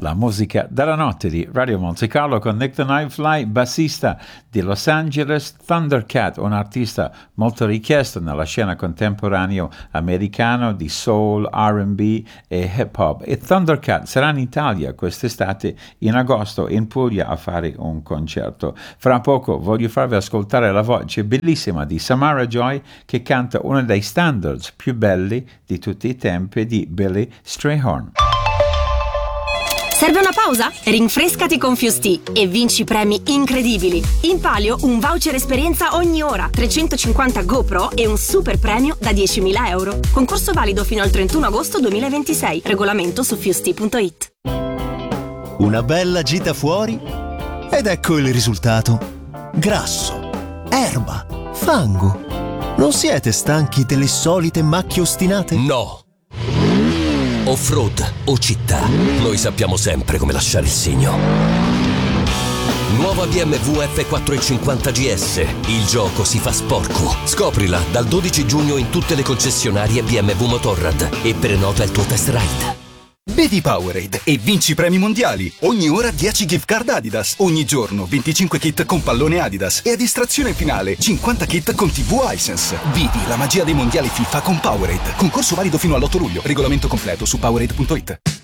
la musica della notte di Radio Monte Carlo con Nick the Knifefly, bassista di Los Angeles, Thundercat, un artista molto richiesto nella scena contemporanea americano di soul, R&B e hip hop. E Thundercat sarà in Italia quest'estate, in agosto, in Puglia a fare un concerto. Fra poco voglio farvi ascoltare la voce bellissima di Samara Joy, che canta uno dei standards più belli di tutti i tempi di Billy Strayhorn. Serve una pausa? Rinfrescati con Fusti e vinci premi incredibili. In palio un voucher esperienza ogni ora, 350 GoPro e un super premio da 10.000 euro. Concorso valido fino al 31 agosto 2026. Regolamento su fusti.it. Una bella gita fuori ed ecco il risultato. Grasso, erba, fango. Non siete stanchi delle solite macchie ostinate? No! Off-road o città, noi sappiamo sempre come lasciare il segno. Nuova BMW F450 GS. Il gioco si fa sporco. Scoprila dal 12 giugno in tutte le concessionarie BMW Motorrad e prenota il tuo test ride. Bevi Powerade e vinci premi mondiali. Ogni ora 10 gift card Adidas. Ogni giorno 25 kit con pallone Adidas. E a distrazione finale 50 kit con TV Hisense. Vivi la magia dei mondiali FIFA con Powerade. Concorso valido fino all'8 luglio. Regolamento completo su Powerade.it.